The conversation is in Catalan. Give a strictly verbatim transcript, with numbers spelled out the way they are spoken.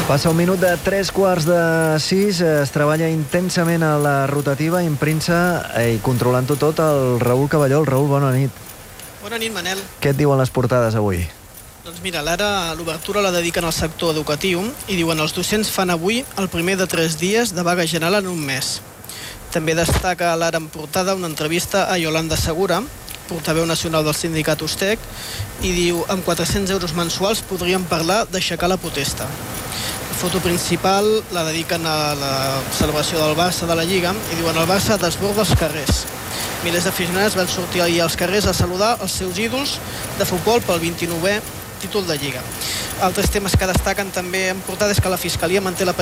Passa un minut de tres quarts de sis, es treballa intensament a la rotativa, impremsa i controlant-ho tot el Raül Cavallol. Raül, bona nit. Bona nit, Manel. Què et diuen les portades avui? Doncs mira, l'ara l'obertura la dediquen al sector educatiu i diuen els docents fan avui el primer de tres dies de vaga general en un mes. També destaca l'ara en portada una entrevista a Yolanda Segura, portaveu nacional del sindicat Ustec, i diu amb quatre-cents euros mensuals podríem parlar d'aixecar la protesta. La foto principal la dediquen a la celebració del Barça de la Lliga i diuen el Barça desborda els carrers. Milers d'aficionats van sortir ahir als carrers a saludar els seus ídols de futbol pel vint-i-novè títol de Lliga. Altres temes que destaquen també en portada és que la Fiscalia manté la